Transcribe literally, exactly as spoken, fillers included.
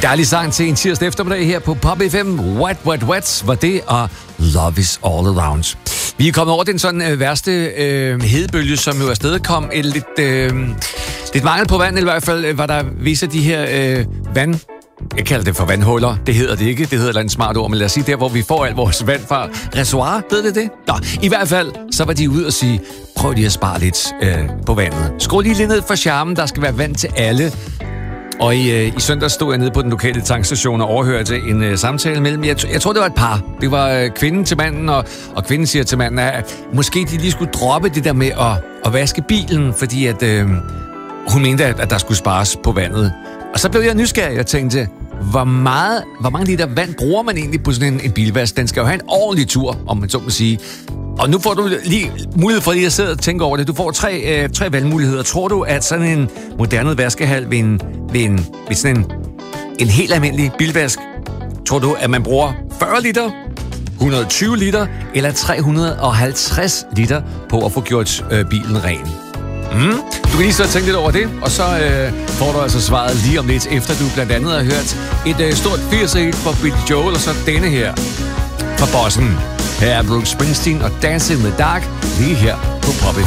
dejlig sang til en tirsdag eftermiddag her på Pop F M. What, what, what var det, og Love is all around. Vi er kommet over den sådan øh, værste øh, hedebølge, som jo afsted kom et lidt, øh, lidt mangel på vand, eller i hvert fald øh, var der visse af de her øh, vand... Jeg kalder det for vandhuller. Det hedder det ikke. Det hedder et smart ord, men lad os sige der, hvor vi får alt vores vand fra. Reservoir, ved det det? Nå, i hvert fald, så var de ude og sige, prøv lige at spare lidt øh, på vandet. Skru lige lidt ned for charmen, der skal være vand til alle. Og i, øh, i søndag stod jeg nede på den lokale tankstation og overhørte en øh, samtale mellem, jeg, jeg tror det var et par. Det var øh, kvinden til manden, og, og kvinden siger til manden, at måske de lige skulle droppe det der med at, at vaske bilen, fordi at, øh, hun mente, at, at der skulle spares på vandet. Og så blev jeg nysgerrig og tænkte, hvor, meget, hvor mange liter vand bruger man egentlig på sådan en, en bilvask? Den skal jo have en ordentlig tur, om man så må sige. Og nu får du lige mulighed for lige at sidde og tænke over det. Du får tre, øh, tre valgmuligheder. Tror du, at sådan en moderne vaskehal ved, en, ved, en, ved sådan en, en helt almindelig bilvask, tror du, at man bruger fyrre liter, et hundrede og tyve liter eller tre hundrede og halvtreds liter på at få gjort øh, bilen ren? Mm. Du kan lige så tænke lidt over det, og så øh, får du altså svaret lige om lidt, efter du blandt andet har hørt et øh, stort firser-hit fra Billy Joel, og så denne her fra Bossen. Her er Bruce Springsteen og Dancing in the Dark lige her på Pop F